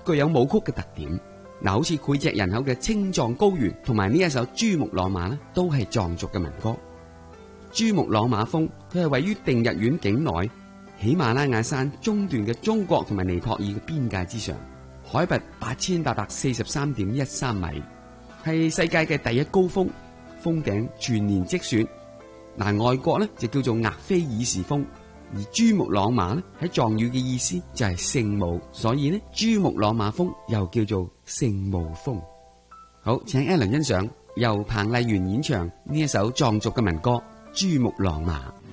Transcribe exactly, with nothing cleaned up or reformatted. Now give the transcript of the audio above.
具有舞曲嘅特點。嗱，好似膾炙人口嘅《青藏高原》同埋呢一首《珠穆朗瑪》呢，都係藏族嘅民歌。珠穆朗瑪峰佢係位於定日縣境內喜馬拉雅山中段嘅中國同埋尼泊爾嘅邊界之上，海拔八千八百四十三點一三米，係世界嘅第一高峰，峰頂全年積雪。嗱，外國呢就叫做額菲爾士峰。而珠穆朗瑪咧喺藏語嘅意思就係聖母，所以呢珠穆朗瑪峰又叫做聖母峰。好，請 Alan 欣賞由彭麗媛演唱呢一首藏族嘅民歌《珠穆朗瑪》。